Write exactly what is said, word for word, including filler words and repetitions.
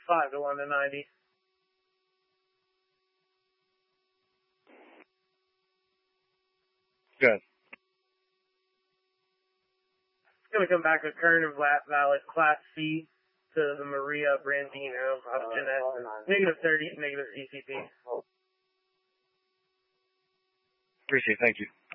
five to one to ninety. Good. It's going to come back with current and valid Class C to the Maria Brandino option at negative thirty, negative E C P. Appreciate it. Thank you.